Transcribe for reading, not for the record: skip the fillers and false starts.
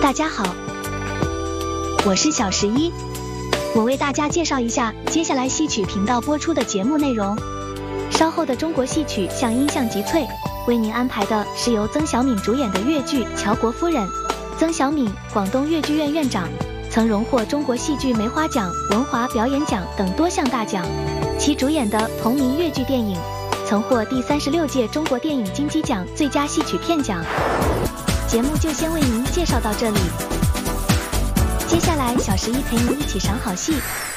大家好，我是小11，我为大家介绍一下接下来戏曲频道播出的节目内容。稍后的中国戏曲像音像集萃，为您安排的是由曾小敏主演的越剧《乔国夫人》。曾小敏，广东越剧院院长，曾荣获中国戏剧梅花奖、文华表演奖等多项大奖。其主演的同名越剧电影曾获第36届中国电影金鸡奖最佳戏曲片奖。节目就先为您介绍到这里，接下来小11陪您一起赏好戏。